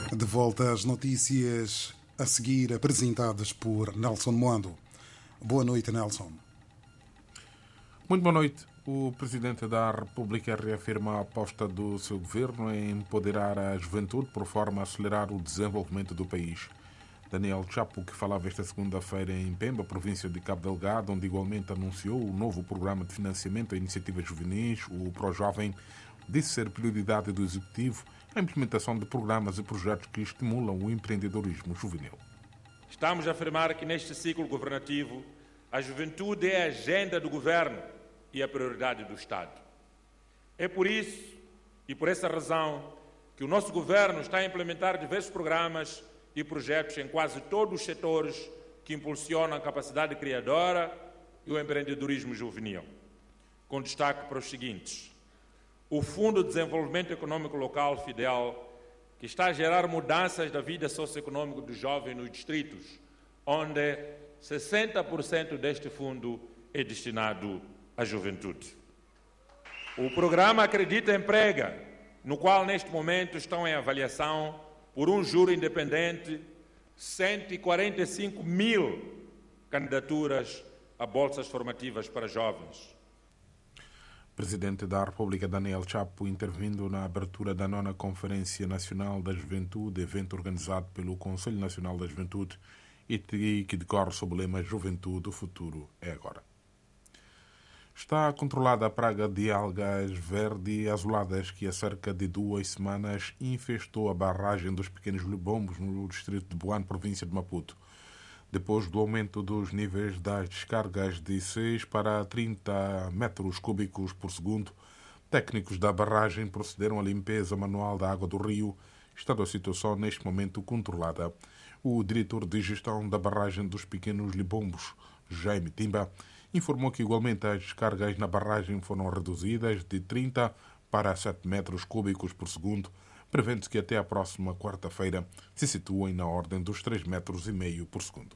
De volta às notícias a seguir apresentadas por Nelson Moando. Boa noite, Nelson. Muito boa noite. O Presidente da República reafirma a aposta do seu governo em empoderar a juventude por forma a acelerar o desenvolvimento do país. Daniel Chapo, que falava esta segunda-feira em Pemba, província de Cabo Delgado, onde igualmente anunciou o novo programa de financiamento a iniciativas juvenis, o ProJovem, disse ser prioridade do Executivo a implementação de programas e projetos que estimulam o empreendedorismo juvenil. Estamos a afirmar que neste ciclo governativo a juventude é a agenda do governo e a prioridade do Estado. É por isso e por essa razão que o nosso governo está a implementar diversos programas e projetos em quase todos os setores que impulsionam a capacidade criadora e o empreendedorismo juvenil. Com destaque para os seguintes: o Fundo de Desenvolvimento Econômico Local, FIDEL, que está a gerar mudanças da vida socioeconômica dos jovens nos distritos, onde 60% deste fundo é destinado à juventude. O programa Acredita Emprega, no qual neste momento estão em avaliação, por um júri independente, 145 mil candidaturas a bolsas formativas para jovens. Presidente da República Daniel Chapo intervindo na abertura da 9ª Conferência Nacional da Juventude, evento organizado pelo Conselho Nacional da Juventude e que decorre sob o lema Juventude, o futuro é agora. Está controlada a praga de algas verde azuladas que há cerca de 2 semanas infestou a barragem dos Pequenos Libombos no distrito de Boane, província de Maputo. Depois do aumento dos níveis das descargas de 6 para 30 metros cúbicos por segundo, técnicos da barragem procederam à limpeza manual da água do rio, estando a situação neste momento controlada. O diretor de gestão da barragem dos Pequenos Libombos, Jaime Timba, informou que igualmente as descargas na barragem foram reduzidas de 30 para 7 metros cúbicos por segundo, prevendo-se que até a próxima quarta-feira se situem na ordem dos 3,5 metros por segundo.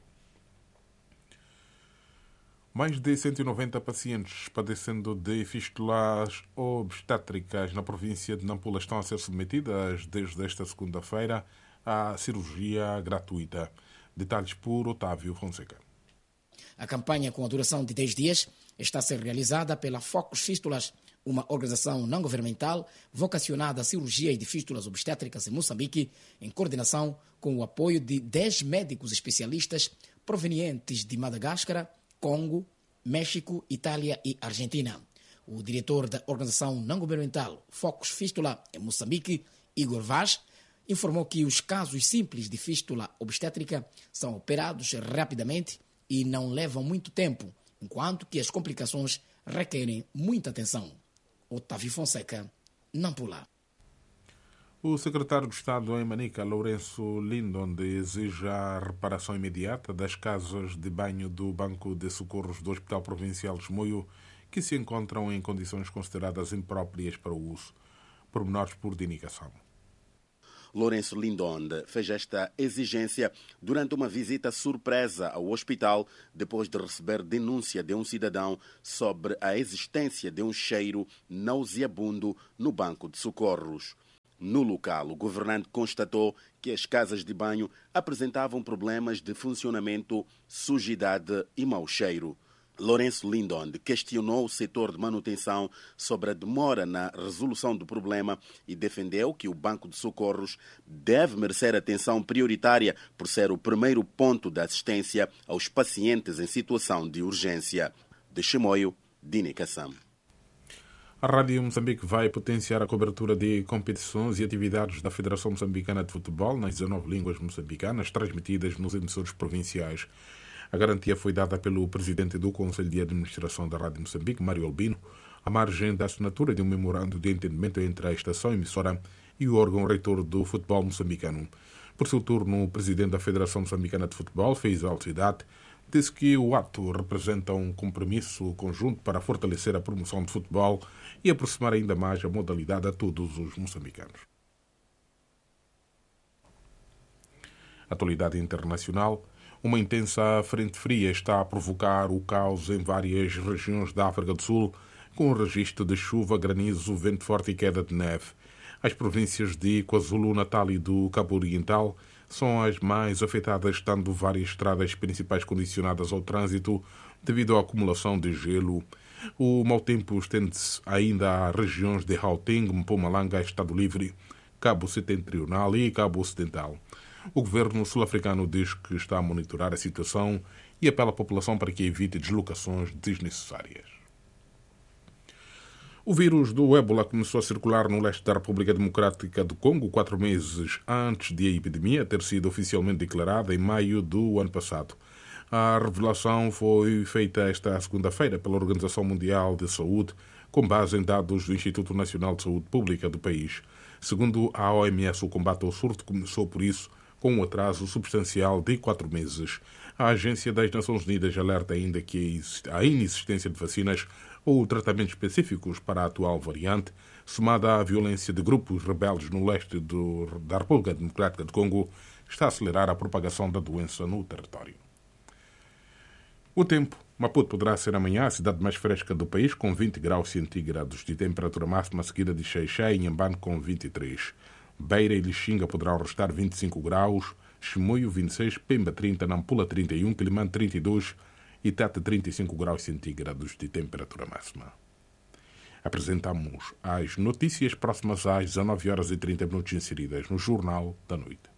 Mais de 190 pacientes padecendo de fístulas obstétricas na província de Nampula estão a ser submetidas desde esta segunda-feira à cirurgia gratuita. Detalhes por Otávio Fonseca. A campanha, com a duração de 10 dias, está a ser realizada pela Focus Fístulas, uma organização não-governamental vocacionada à cirurgia de fístulas obstétricas em Moçambique, em coordenação com o apoio de 10 médicos especialistas provenientes de Madagascar, Congo, México, Itália e Argentina. O diretor da organização não-governamental Focus Fístula em Moçambique, Igor Vaz, informou que os casos simples de fístula obstétrica são operados rapidamente e não levam muito tempo, enquanto que as complicações requerem muita atenção. Otávio Fonseca, Nampula. O secretário de Estado em Manica, Lourenço Lindon, exige a reparação imediata das casas de banho do Banco de Socorros do Hospital Provincial de Chimoio, que se encontram em condições consideradas impróprias para o uso. Pormenores por indicação. Lourenço Lindon fez esta exigência durante uma visita surpresa ao hospital depois de receber denúncia de um cidadão sobre a existência de um cheiro nauseabundo no banco de socorros. No local, o governante constatou que as casas de banho apresentavam problemas de funcionamento, sujidade e mau cheiro. Lourenço Lindon questionou o setor de manutenção sobre a demora na resolução do problema e defendeu que o Banco de Socorros deve merecer atenção prioritária por ser o primeiro ponto de assistência aos pacientes em situação de urgência. De Chimoio, Dini Kassam. A Rádio Moçambique vai potenciar a cobertura de competições e atividades da Federação Moçambicana de Futebol nas 19 línguas moçambicanas transmitidas nos emissores provinciais. A garantia foi dada pelo presidente do Conselho de Administração da Rádio Moçambique, Mário Albino, à margem da assinatura de um memorando de entendimento entre a estação emissora e o órgão reitor do futebol moçambicano. Por seu turno, o presidente da Federação Moçambicana de Futebol, Feisal Cidade, disse que o ato representa um compromisso conjunto para fortalecer a promoção de futebol e aproximar ainda mais a modalidade a todos os moçambicanos. Atualidade internacional. Uma intensa frente fria está a provocar o caos em várias regiões da África do Sul, com o registro de chuva, granizo, vento forte e queda de neve. As províncias de KwaZulu-Natal e do Cabo Oriental são as mais afetadas, estando várias estradas principais condicionadas ao trânsito devido à acumulação de gelo. O mau tempo estende-se ainda a regiões de Gauteng, Mpumalanga, Estado Livre, Cabo Setentrional e Cabo Ocidental. O governo sul-africano diz que está a monitorar a situação e apela à população para que evite deslocações desnecessárias. O vírus do ébola começou a circular no leste da República Democrática do Congo 4 meses antes de a epidemia ter sido oficialmente declarada em maio do ano passado. A revelação foi feita esta segunda-feira pela Organização Mundial de Saúde, com base em dados do Instituto Nacional de Saúde Pública do país. Segundo a OMS, o combate ao surto começou, por isso, com um atraso substancial de 4 meses. A Agência das Nações Unidas alerta ainda que a inexistência de vacinas ou tratamentos específicos para a atual variante, somada à violência de grupos rebeldes no leste da República Democrática do Congo, está a acelerar a propagação da doença no território. O tempo. Maputo poderá ser amanhã a cidade mais fresca do país, com 20 graus centígrados de temperatura máxima, seguida de Xai-Xai e Inhambane com 23. Beira e Lixinga poderão restar 25 graus, Chimoio 26, Pemba 30, Nampula 31, Quilimane 32 e Tete 35 graus centígrados de temperatura máxima. Apresentamos as notícias próximas às 19h30 inseridas no Jornal da Noite.